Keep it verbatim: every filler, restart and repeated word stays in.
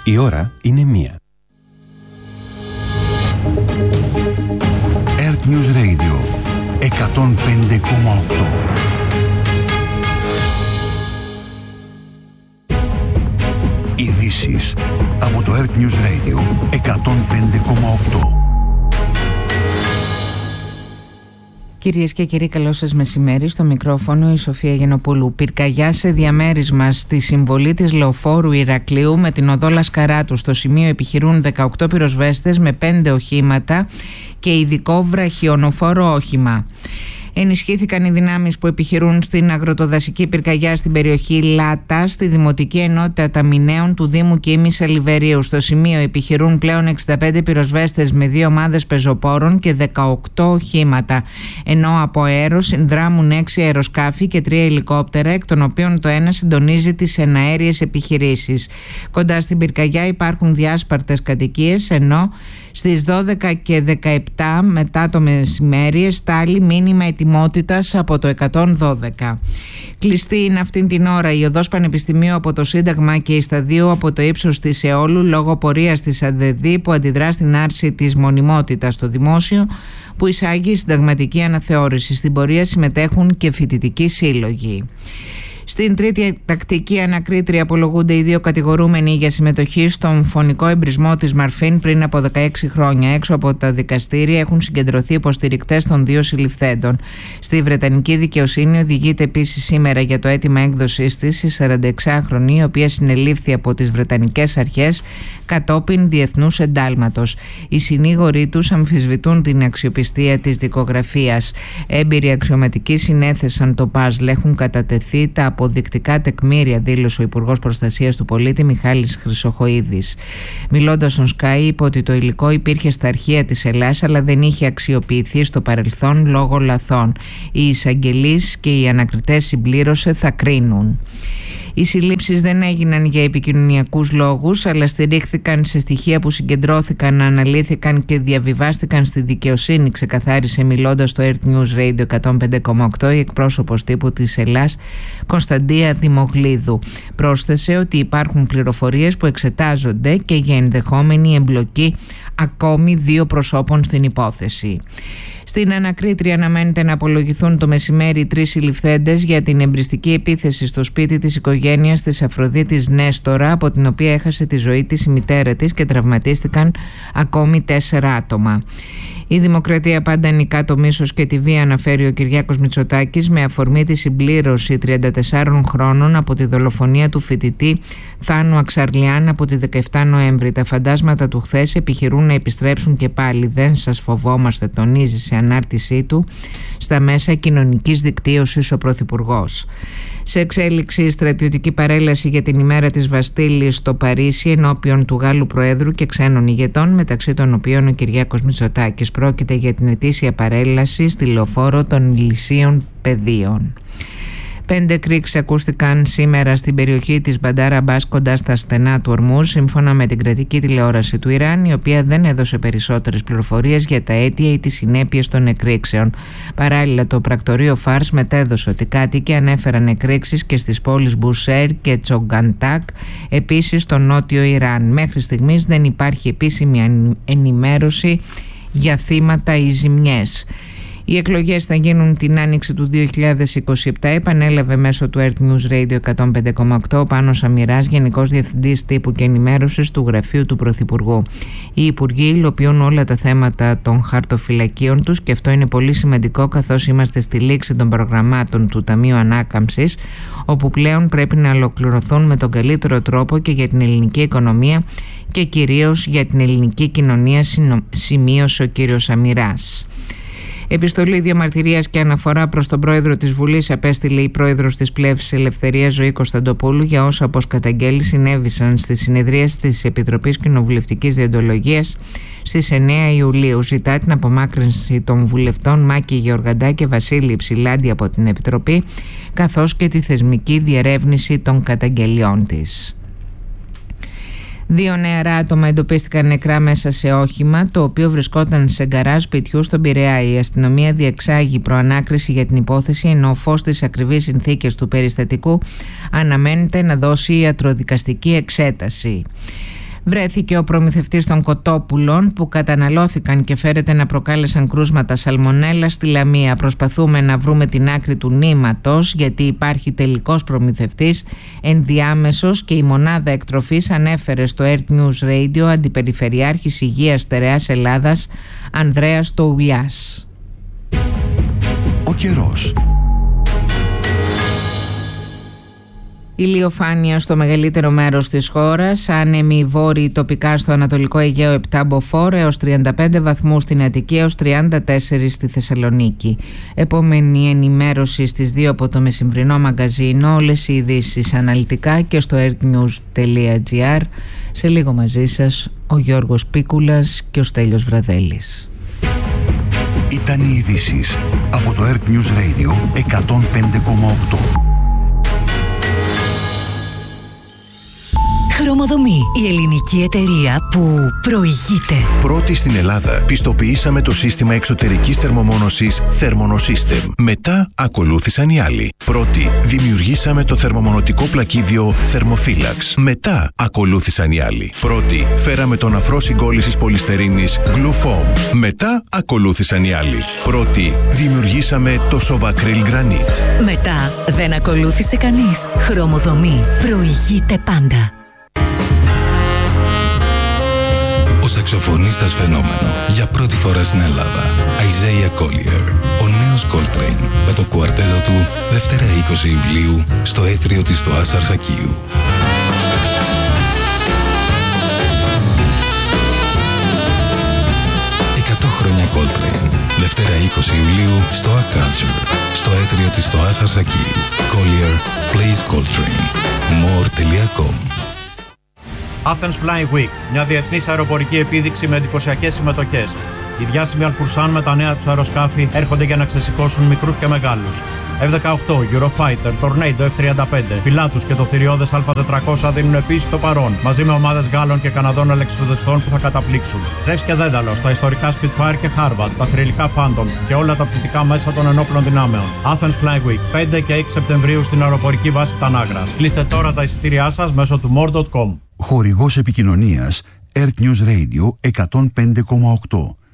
Η ώρα είναι μία. Earth News Radio εκατόν πέντε κόμμα οκτώ. Ειδήσεις από το Earth News Radio εκατόν πέντε κόμμα οκτώ. Κυρίες και κύριοι, καλό σας μεσημέρι. Στο μικρόφωνο η Σοφία Γενοπούλου. Πυρκαγιά σε διαμέρισμα στη συμβολή της Λεωφόρου Ηρακλείου με την οδό Λασκαράτου. Στο σημείο επιχειρούν δεκαοκτώ πυροσβέστες με πέντε οχήματα και ειδικό βραχιονοφόρο όχημα. Ενισχύθηκαν οι δυνάμεις που επιχειρούν στην αγροτοδασική πυρκαγιά στην περιοχή Λάτα, στη Δημοτική Ενότητα Ταμιναίων του Δήμου Κίμης Αλιβερίου. Στο σημείο επιχειρούν πλέον εξήντα πέντε πυροσβέστες με δύο ομάδες πεζοπόρων και δεκαοκτώ οχήματα, ενώ από αέρο συνδράμουν έξι αεροσκάφη και τρία ελικόπτερα, εκ των οποίων το ένα συντονίζει τις εναέριες επιχειρήσεις. Κοντά στην πυρκαγιά υπάρχουν διάσπαρτες κατοικίες, ενώ στις δώδεκα και δεκαεπτά μετά το μεσημέρι εστάλει μήνυμα ετοιμότητας από το εκατόν δώδεκα. Κλειστή είναι αυτήν την ώρα η οδός Πανεπιστημίου από το Σύνταγμα και η Σταδίου από το ύψος της Αιώλου λόγω πορείας της ΑΔΕΔΗ που αντιδρά στην άρση της μονιμότητας στο δημόσιο που εισάγει συνταγματική αναθεώρηση. Στην πορεία συμμετέχουν και φοιτητικοί σύλλογοι. Στην τρίτη τακτική ανακρίτρια απολογούνται οι δύο κατηγορούμενοι για συμμετοχή στον φωνικό εμπρισμό της Μαρφίν πριν από δεκαέξι χρόνια. Έξω από τα δικαστήρια έχουν συγκεντρωθεί υποστηρικτές των δύο συλληφθέντων. Στη Βρετανική δικαιοσύνη οδηγείται επίσης σήμερα για το αίτημα έκδοσης της η σαρανταεξάχρονη, η οποία συνελήφθη από τις Βρετανικές αρχές κατόπιν διεθνούς εντάλματος. Οι συνήγοροι τους αμφισβητούν την αξιοπιστία της δικογραφίας. Έμπειροι αξιωματικοί συνέθεσαν το παζλ. Έχουν κατατεθεί τα αποδεικτικά τεκμήρια, δήλωσε ο Υπουργός Προστασίας του Πολίτη Μιχάλης Χρυσοχοΐδης. Μιλώντας στον Sky, είπε ότι το υλικό υπήρχε στα αρχεία της Ελλάς αλλά δεν είχε αξιοποιηθεί στο παρελθόν λόγω λαθών. Οι εισαγγελείς και οι ανακριτές, συμπλήρωσε, θα κρίνουν. Οι συλλήψεις δεν έγιναν για επικοινωνιακούς λόγους, αλλά στηρίχθηκαν σε στοιχεία που συγκεντρώθηκαν, αναλύθηκαν και διαβιβάστηκαν στη δικαιοσύνη, ξεκαθάρισε μιλώντας στο Earth News Radio εκατόν πέντε κόμμα οκτώ η εκπρόσωπος τύπου της Ελλάς, Κωνσταντία Δημογλίδου. Πρόσθεσε ότι υπάρχουν πληροφορίες που εξετάζονται και για ενδεχόμενη εμπλοκή ακόμη δύο προσώπων στην υπόθεση. Στην ανακρίτρια αναμένεται να απολογηθούν το μεσημέρι τρεις συλληφθέντες για την εμπριστική επίθεση στο σπίτι της οικογένειας της Αφροδίτης Νέστορα, από την οποία έχασε τη ζωή της η μητέρα της και τραυματίστηκαν ακόμη τέσσερα άτομα. Η Δημοκρατία πάντα νικά το μίσος και τη βία, αναφέρει ο Κυριάκος Μητσοτάκης με αφορμή τη συμπλήρωση τριάντα τεσσάρων χρόνων από τη δολοφονία του φοιτητή Θάνου Αξαρλιάν από τη δεκαεφτά Νοέμβρη. Τα φαντάσματα του χθες επιχειρούν να επιστρέψουν και πάλι. Δεν σας φοβόμαστε, τονίζει σε ανάρτησή του στα μέσα κοινωνικής δικτύωσης ο Πρωθυπουργός. Σε εξέλιξη στρατιωτική παρέλαση για την ημέρα της Βαστίλης στο Παρίσι ενώπιον του Γάλλου Προέδρου και ξένων ηγετών, μεταξύ των οποίων ο Κυριάκος Μητσοτάκης. Πρόκειται για την ετήσια παρέλαση στη Λεωφόρο των Ηλυσίων Πεδίων. Πέντε κρίξεις ακούστηκαν σήμερα στην περιοχή της Μπαντάρ Αμπάς κοντά στα στενά του Ορμούζ, σύμφωνα με την κρατική τηλεόραση του Ιράν, η οποία δεν έδωσε περισσότερες πληροφορίες για τα αίτια ή τις συνέπειες των εκρήξεων. Παράλληλα, το πρακτορείο Φάρς μετέδωσε ότι κάτοικοι ανέφεραν εκρήξεις και στις πόλεις Μπουσέρ και Τσογκαντάκ, επίσης στο νότιο Ιράν. Μέχρι στιγμής δεν υπάρχει επίσημη ενημέρωση για θύματα ή ζημιές. Οι εκλογές θα γίνουν την άνοιξη του δύο χιλιάδες είκοσι επτά, επανέλαβε μέσω του Earth News Radio εκατόν πέντε κόμμα οκτώ ο Πάνος Αμυράς, Γενικός Διευθυντής Τύπου και Ενημέρωσης του Γραφείου του Πρωθυπουργού. Οι υπουργοί υλοποιούν όλα τα θέματα των χαρτοφυλακίων τους και αυτό είναι πολύ σημαντικό, καθώς είμαστε στη λήξη των προγραμμάτων του Ταμείου Ανάκαμψης, όπου πλέον πρέπει να ολοκληρωθούν με τον καλύτερο τρόπο και για την ελληνική οικονομία και κυρίως για την ελληνική κοινωνία, σημείωσε ο κύριος Αμυράς. Επιστολή διαμαρτυρίας και αναφορά προς τον πρόεδρο της Βουλής απέστειλε η πρόεδρος της Πλεύσης Ελευθερίας Ζωή Κωνσταντοπούλου για όσα, όπως καταγγέλει, συνέβησαν στις συνεδρίες της Επιτροπής Κοινοβουλευτικής Διοντολογίας στις εννέα Ιουλίου. Ζητά την απομάκρυνση των βουλευτών Μάκη Γεωργαντά και Βασίλη Ψηλάντη από την Επιτροπή, καθώς και τη θεσμική διερεύνηση των καταγγελιών της. Δύο νεαρά άτομα εντοπίστηκαν νεκρά μέσα σε όχημα, το οποίο βρισκόταν σε γκαράζ σπιτιού στον Πειραιά. Η αστυνομία διεξάγει προανάκριση για την υπόθεση, ενώ ο φως στις ακριβείς συνθήκες του περιστατικού αναμένεται να δώσει ιατροδικαστική εξέταση. Βρέθηκε ο προμηθευτής των κοτόπουλων που καταναλώθηκαν και φέρεται να προκάλεσαν κρούσματα σαλμονέλα στη Λαμία. Προσπαθούμε να βρούμε την άκρη του νήματος, γιατί υπάρχει τελικός προμηθευτής ενδιάμεσος, και η μονάδα εκτροφής ανέφερε στο Earth News Radio Αντιπεριφερειάρχης Υγείας Στερεάς Ελλάδας Ανδρέας Τοουλιάς. Ο καιρός. Ηλιοφάνεια στο μεγαλύτερο μέρος της χώρας, άνεμοι βόρειοι τοπικά στο Ανατολικό Αιγαίο επτά μποφόρ έως τριάντα πέντε βαθμούς στην Αττική έως τριάντα τέσσερα στη Θεσσαλονίκη. Επόμενη ενημέρωση στις δύο από το μεσημβρινό μαγκαζίνο, όλες οι ειδήσεις αναλυτικά και στο earthnews τελεία gr. Σε λίγο μαζί σας ο Γιώργος Πίκουλας και ο Στέλιος Βραδέλης. Ήταν οι ειδήσεις από το Earth News Radio εκατόν πέντε κόμμα οκτώ. Χρωμοδομή, η ελληνική εταιρεία που προηγείται. Πρώτη στην Ελλάδα πιστοποιήσαμε το σύστημα εξωτερικής θερμομόνωσης Thermonosystem. Μετά ακολούθησαν οι άλλοι. Πρώτη δημιουργήσαμε το θερμομονωτικό πλακίδιο Thermophilax. Μετά ακολούθησαν οι άλλοι. Πρώτη φέραμε τον αφρό συγκόλλησης πολυστερίνης Glufoam. Μετά ακολούθησαν οι άλλοι. Πρώτη δημιουργήσαμε το Sovacryl Granite. Μετά δεν ακολούθησε κανείς. Χρωμοδομή προηγείται πάντα. Ο σαξοφωνίστας φαινόμενο για πρώτη φορά στην Ελλάδα, Isaiah Collier, ο νέος Coltrane, με το κουαρτέτο του Δευτέρα είκοσι Ιουλίου στο έθριο της στο Ασαρσακίου. εκατό χρόνια Coltrane, Δευτέρα είκοσι Ιουλίου στο A Culture, στο έθριο της στο Ασαρσακίου. Collier plays Coltrane. more τελεία com. Athens Flying Week, μια διεθνής αεροπορική επίδειξη με εντυπωσιακές συμμετοχές. Οι διάσημοι Αλφουρσάν με τα νέα τους αεροσκάφη έρχονται για να ξεσηκώσουν μικρούς και μεγάλους. εφ δεκαοκτώ, Eurofighter, Tornado εφ τριάντα πέντε, Πιλάτους και το θηριώδες Α τετρακόσια δίνουν επίσης το παρόν, μαζί με ομάδες Γάλλων και Καναδών αλεξιπτοδιστών που θα καταπλήξουν. Ζεύς και Δένταλος, τα ιστορικά Spitfire και Harvard, τα θρυλικά Phantom και όλα τα πτυτικά μέσα των ενόπλων δυνάμεων. Athens Flying Week, πέντε και έξι Σεπτεμβρίου στην αεροπορική βάση Τανάγρας. Κλείστε τώρα τα εισιτήριά σας μέσω του more τελεία com. Χορηγός επικοινωνίας Earth News Radio εκατόν πέντε κόμμα οκτώ.